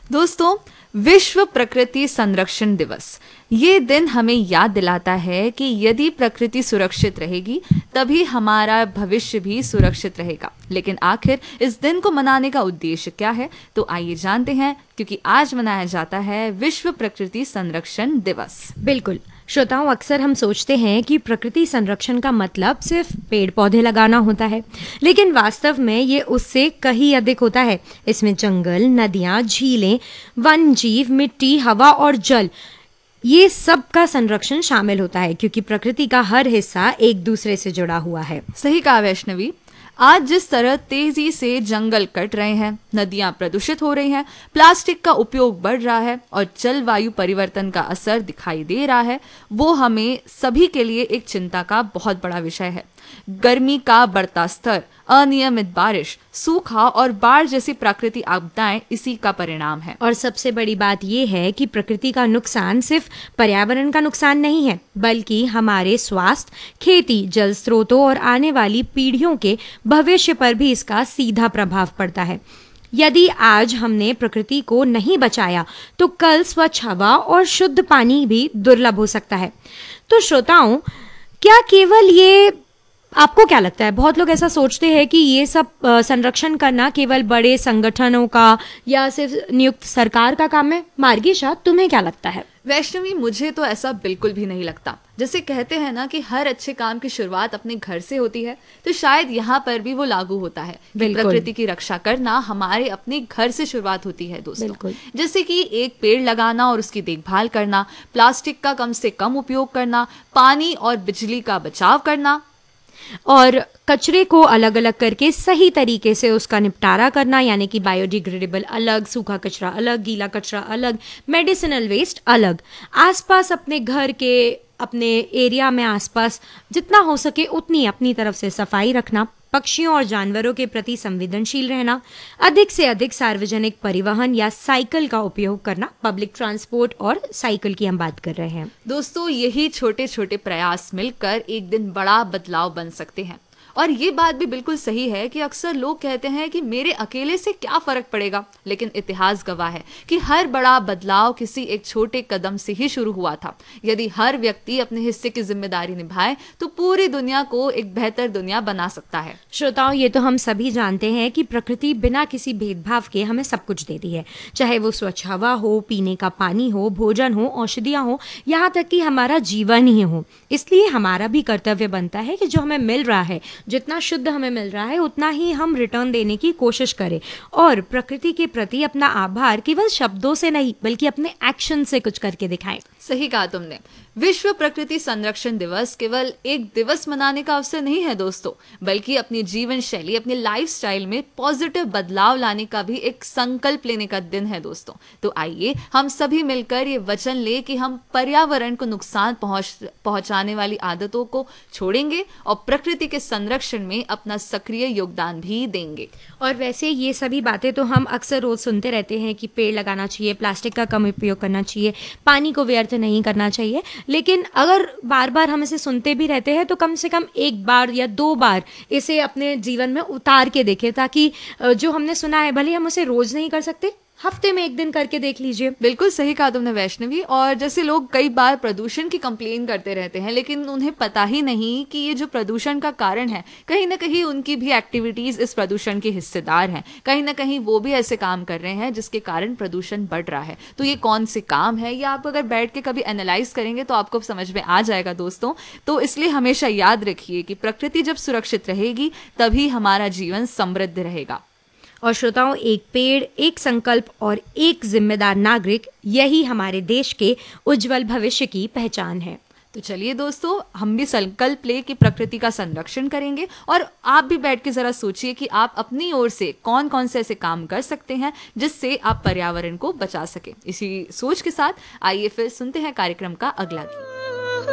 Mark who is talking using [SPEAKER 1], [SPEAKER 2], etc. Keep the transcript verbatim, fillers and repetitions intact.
[SPEAKER 1] दोस्तों, विश्व प्रकृति संरक्षण दिवस ये दिन हमें याद दिलाता है कि यदि प्रकृति सुरक्षित रहेगी तभी हमारा भविष्य भी सुरक्षित रहेगा। लेकिन आखिर इस दिन को मनाने का उद्देश्य क्या है, तो आइए जानते हैं, क्योंकि आज मनाया जाता है विश्व प्रकृति संरक्षण दिवस।
[SPEAKER 2] बिल्कुल श्रोताओं, अक्सर हम सोचते हैं कि प्रकृति संरक्षण का मतलब सिर्फ पेड़ पौधे लगाना होता है, लेकिन वास्तव में ये उससे कहीं अधिक होता है। इसमें जंगल, नदियाँ, झीलें, वन जीव, मिट्टी, हवा और जल, ये सब का संरक्षण शामिल होता है, क्योंकि प्रकृति का हर हिस्सा एक दूसरे से जुड़ा हुआ है।
[SPEAKER 1] सही कहा वैष्णवी। आज जिस तरह तेजी से जंगल कट रहे हैं, नदियां प्रदूषित हो रही हैं, प्लास्टिक का उपयोग बढ़ रहा है और जलवायु परिवर्तन का असर दिखाई दे रहा है, वो हमें सभी के लिए एक चिंता का बहुत बड़ा विषय है। गर्मी का बढ़ता स्तर, अनियमित बारिश, सूखा और बाढ़ जैसी प्राकृतिक आपदाएं इसी का परिणाम है।
[SPEAKER 2] और सबसे बड़ी बात यह है कि प्रकृति का नुकसान सिर्फ पर्यावरण का नुकसान नहीं है, बल्कि हमारे स्वास्थ्य, खेती, जल स्रोतों और आने वाली पीढ़ियों के भविष्य पर भी इसका सीधा प्रभाव पड़ता है। यदि आज हमने प्रकृति को नहीं बचाया तो कल स्वच्छ हवा और शुद्ध पानी भी दुर्लभ हो सकता है। तो श्रोताओं, क्या केवल ये, आपको क्या लगता है, बहुत लोग ऐसा सोचते हैं कि ये सब संरक्षण करना केवल बड़े संगठनों का या सिर्फ नियुक्त सरकार का काम है? मार्गीशा, तुम्हें क्या लगता है?
[SPEAKER 1] वैष्णवी, मुझे तो ऐसा बिल्कुल भी नहीं लगता। जैसे कहते हैं ना कि हर अच्छे काम की शुरुआत अपने घर से होती है, तो शायद यहाँ पर भी वो लागू होता है कि प्रकृति की रक्षा करना हमारे अपने घर से शुरुआत होती है दोस्तों। जैसे कि एक पेड़ लगाना और उसकी देखभाल करना, प्लास्टिक का कम से कम उपयोग करना, पानी और बिजली का बचाव करना,
[SPEAKER 2] और कचरे को अलग अलग करके सही तरीके से उसका निपटारा करना, यानी कि बायोडिग्रेडेबल अलग, सूखा कचरा अलग, गीला कचरा अलग, मेडिसिनल वेस्ट अलग। आसपास अपने घर के, अपने एरिया में आसपास जितना हो सके उतनी अपनी तरफ से सफाई रखना, पक्षियों और जानवरों के प्रति संवेदनशील रहना, अधिक से अधिक सार्वजनिक परिवहन या साइकिल का उपयोग करना, पब्लिक ट्रांसपोर्ट और साइकिल की हम बात कर रहे हैं।
[SPEAKER 1] दोस्तों, यही छोटे छोटे प्रयास मिलकर एक दिन बड़ा बदलाव बन सकते हैं। और ये बात भी बिल्कुल सही है कि अक्सर लोग कहते हैं कि मेरे अकेले से क्या फर्क पड़ेगा, लेकिन इतिहास गवाह है कि हर बड़ा बदलाव किसी एक छोटे कदम से ही शुरू हुआ था। यदि हर व्यक्ति अपने हिस्से की जिम्मेदारी निभाए तो पूरी दुनिया को एक बेहतर दुनिया बना सकता है।
[SPEAKER 2] श्रोताओं, ये तो हम सभी जानते हैं कि प्रकृति बिना किसी भेदभाव के हमें सब कुछ देती है, चाहे वो स्वच्छ हवा हो, पीने का पानी हो, भोजन हो, औषधियाँ हो, यहाँ तक कि हमारा जीवन ही हो। इसलिए हमारा भी कर्तव्य बनता है कि जो हमें मिल रहा है, जितना शुद्ध हमें मिल रहा है, उतना ही हम रिटर्न देने की कोशिश करें और प्रकृति के प्रति अपना आभार केवल शब्दों से नहीं बल्कि अपने एक्शन से कुछ करके दिखाएं।
[SPEAKER 1] सही कहा तुमने। विश्व प्रकृति संरक्षण दिवस केवल एक दिवस मनाने का अवसर नहीं है दोस्तों, बल्कि अपनी जीवन शैली, अपने लाइफस्टाइल में पॉजिटिव बदलाव लाने का भी एक संकल्प लेने का दिन है दोस्तों। तो आइए हम सभी मिलकर ये वचन ले कि हम पर्यावरण को नुकसान पहुंच पहुंचाने वाली आदतों को छोड़ेंगे और प्रकृति के संरक्षण में अपना सक्रिय योगदान भी देंगे।
[SPEAKER 2] और वैसे ये सभी बातें तो हम अक्सर रोज सुनते रहते हैं कि पेड़ लगाना चाहिए, प्लास्टिक का कम उपयोग करना चाहिए, पानी को व्यर्थ नहीं करना चाहिए, लेकिन अगर बार बार हम इसे सुनते भी रहते हैं तो कम से कम एक बार या दो बार इसे अपने जीवन में उतार के देखें, ताकि जो हमने सुना है, भले हम उसे रोज नहीं कर सकते, हफ्ते में एक दिन करके देख लीजिए।
[SPEAKER 1] बिल्कुल सही कहा तुमने वैष्णवी। और जैसे लोग कई बार प्रदूषण की कंप्लेन करते रहते हैं, लेकिन उन्हें पता ही नहीं कि ये जो प्रदूषण का कारण है, कहीं ना कहीं उनकी भी एक्टिविटीज इस प्रदूषण के हिस्सेदार हैं। कहीं ना कहीं वो भी ऐसे काम कर रहे हैं जिसके कारण प्रदूषण बढ़ रहा है। तो ये कौन से काम है, ये आप अगर बैठ के कभी एनालाइज करेंगे तो आपको समझ में आ जाएगा दोस्तों। तो इसलिए हमेशा याद रखिए कि प्रकृति जब सुरक्षित रहेगी तभी हमारा जीवन समृद्ध रहेगा।
[SPEAKER 2] और श्रोताओं, एक पेड़, एक संकल्प और एक जिम्मेदार नागरिक, यही हमारे देश के उज्जवल भविष्य की पहचान है।
[SPEAKER 1] तो चलिए दोस्तों, हम भी संकल्प ले कि प्रकृति का संरक्षण करेंगे, और आप भी बैठ के जरा सोचिए कि आप अपनी ओर से कौन कौन से ऐसे काम कर सकते हैं जिससे आप पर्यावरण को बचा सके। इसी सोच के साथ आइए फिर सुनते हैं कार्यक्रम का अगला गीत।